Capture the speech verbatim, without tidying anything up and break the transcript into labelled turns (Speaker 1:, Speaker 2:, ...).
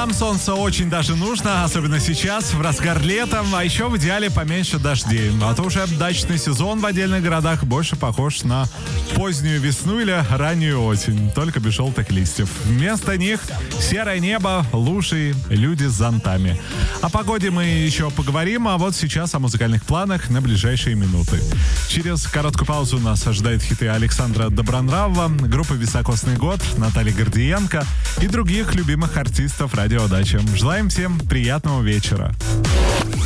Speaker 1: Нам солнце очень даже нужно, особенно сейчас, в разгар лета, а еще в идеале поменьше дождей. А то уже дачный сезон в отдельных городах больше похож на позднюю весну или раннюю осень, только без желтых листьев. Вместо них серое небо, лужи, люди с зонтами. О погоде мы еще поговорим, а вот сейчас о музыкальных планах на ближайшие минуты. Через короткую паузу нас ожидают хиты Александра Добронравова, группы «Високосный год», Натальи Гордиенко и других любимых артистов радио «Дача». Желаем всем приятного вечера.